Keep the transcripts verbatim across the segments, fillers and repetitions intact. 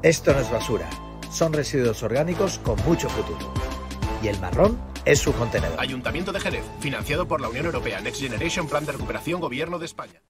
Esto no es basura, son residuos orgánicos con mucho futuro. Y el marrón es su contenedor. Ayuntamiento de Jerez, financiado por la Unión Europea, Next Generation, Plan de Recuperación, Gobierno de España.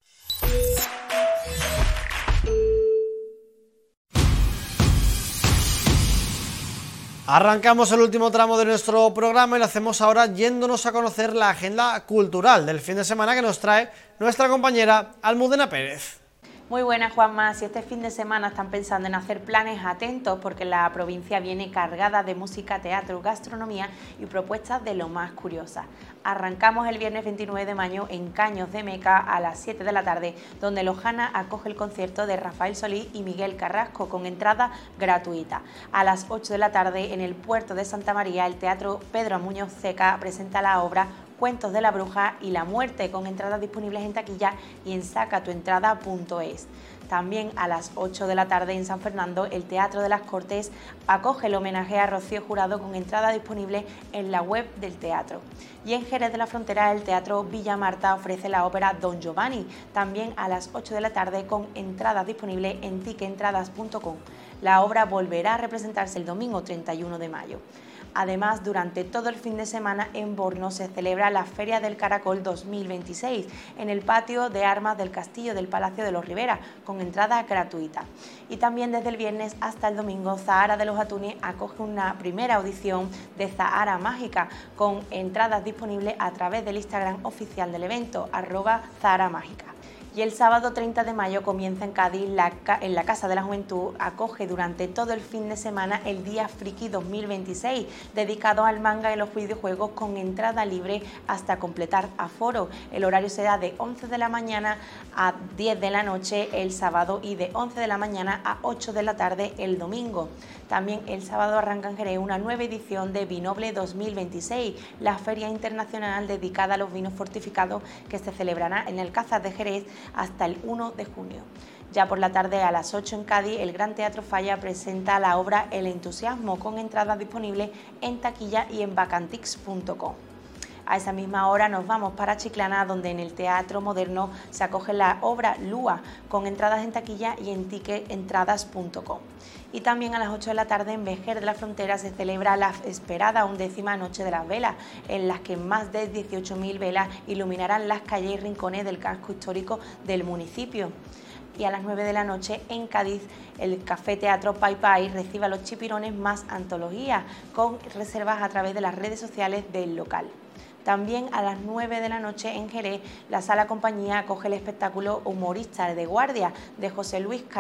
Arrancamos el último tramo de nuestro programa y lo hacemos ahora yéndonos a conocer la agenda cultural del fin de semana que nos trae nuestra compañera Almudena Pérez. Muy buenas, Juanma. Si este fin de semana están pensando en hacer planes, atentos, porque la provincia viene cargada de música, teatro, gastronomía y propuestas de lo más curiosas. Arrancamos el viernes veintinueve de mayo en Caños de Meca a las siete de la tarde, donde Lojana acoge el concierto de Rafael Solís y Miguel Carrasco con entrada gratuita. A las ocho de la tarde en el puerto de Santa María, el Teatro Pedro Muñoz Ceca presenta la obra Cuentos de la Bruja y la Muerte, con entradas disponibles en taquilla y en sacatuentrada punto es. También a las ocho de la tarde en San Fernando, el Teatro de las Cortes acoge el homenaje a Rocío Jurado con entrada disponible en la web del teatro. Y en Jerez de la Frontera, el Teatro Villa Marta ofrece la ópera Don Giovanni, también a las ocho de la tarde con entradas disponibles en tiquentradas punto com. La obra volverá a representarse el domingo treinta y uno de mayo. Además, durante todo el fin de semana en Borno se celebra la Feria del Caracol dos mil veintiséis en el patio de armas del Castillo del Palacio de los Rivera, con entrada gratuita. Y también desde el viernes hasta el domingo, Zahara de los Atunes acoge una primera audición de Zahara Mágica, con entradas disponibles a través del Instagram oficial del evento, arroba Zahara Mágica. Y el sábado treinta de mayo comienza en Cádiz, la, en la Casa de la Juventud, acoge durante todo el fin de semana el Día Friki dos mil veintiséis, dedicado al manga y los videojuegos, con entrada libre hasta completar aforo. El horario será de once de la mañana a diez de la noche el sábado y de once de la mañana a ocho de la tarde el domingo. También el sábado arranca en Jerez una nueva edición de Vinoble dos mil veintiséis, la feria internacional dedicada a los vinos fortificados que se celebrará en el Alcázar de Jerez hasta el uno de junio. Ya por la tarde a las ocho en Cádiz, el Gran Teatro Falla presenta la obra El Entusiasmo, con entradas disponibles en taquilla y en vacantix punto com. A esa misma hora nos vamos para Chiclana, donde en el Teatro Moderno se acoge la obra Lua, con entradas en taquilla y en tiquentradas punto com. Y también a las ocho de la tarde en Vejer de la Frontera se celebra la esperada undécima Noche de las Velas, en las que más de dieciocho mil velas iluminarán las calles y rincones del casco histórico del municipio. Y a las nueve de la noche en Cádiz, el Café Teatro Pai Pai recibe a los chipirones más antología, con reservas a través de las redes sociales del local. También a las nueve de la noche en Jerez, la Sala Compañía acoge el espectáculo Humorista de Guardia de José Luis